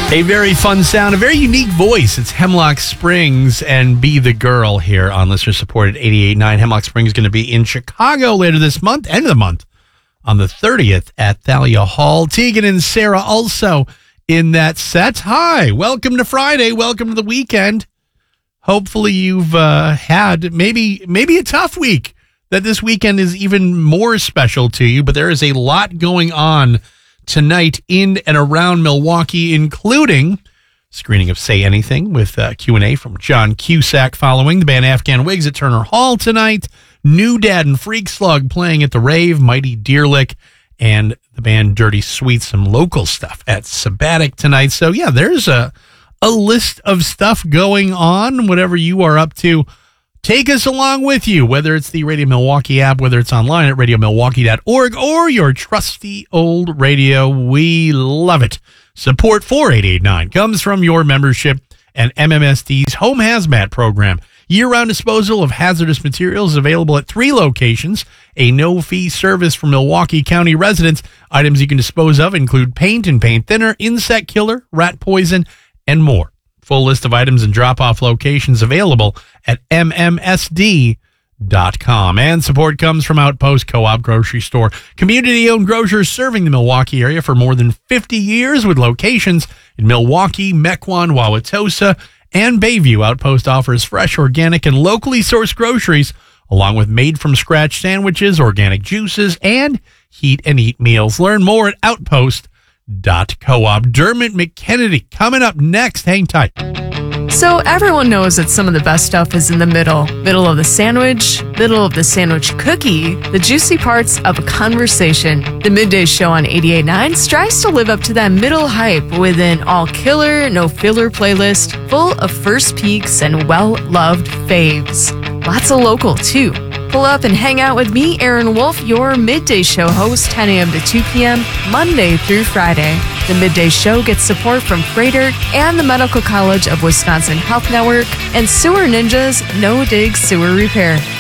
A very fun sound, a very unique voice. It's Hemlock Springs and Be the Girl here on listener-supported 88.9. Hemlock Springs is going to be in Chicago later this month, end of the month, on the 30th at Thalia Hall. Tegan and Sarah also in that set. Hi, welcome to Friday. Welcome to the weekend. Hopefully you've had maybe a tough week, that this weekend is even more special to you, but there is a lot going on tonight in and around Milwaukee, including screening of Say Anything with Q&A from John Cusack following, the band Afghan Wigs at Turner Hall tonight, New Dad and Freak Slug playing at the Rave, Mighty Deerlick, and the band Dirty Sweet, some local stuff at Sabbatic tonight. So yeah, there's a list of stuff going on. Whatever you are up to, take us along with you, whether it's the Radio Milwaukee app, whether it's online at radiomilwaukee.org, or your trusty old radio. We love it. Support for 88.9 comes from your membership and MMSD's Home Hazmat program. Year-round disposal of hazardous materials is available at 3 locations. A no-fee service for Milwaukee County residents. Items you can dispose of include paint and paint thinner, insect killer, rat poison, and more. Full list of items and drop-off locations available at MMSD.com. And support comes from Outpost Co-op Grocery Store. Community-owned grocers serving the Milwaukee area for more than 50 years with locations in Milwaukee, Mequon, Wauwatosa, and Bayview. Outpost offers fresh, organic, and locally sourced groceries, along with made-from-scratch sandwiches, organic juices, and heat-and-eat meals. Learn more at Outpost.co-op. Dermot McKennedy coming up next. Hang tight. So everyone knows that some of the best stuff is in the middle of the sandwich, middle of the sandwich cookie, the juicy parts of a conversation. The Midday Show on 88.9 strives to live up to that middle hype with an all-killer, no-filler playlist full of first peeks and well-loved faves. Lots of local, too. Pull up and hang out with me, Aaron Wolf, your Midday Show host, 10 a.m. to 2 p.m., Monday through Friday. The Midday Show gets support from Freighter and the Medical College of Wisconsin Health Network and Sewer Ninjas No Dig Sewer Repair.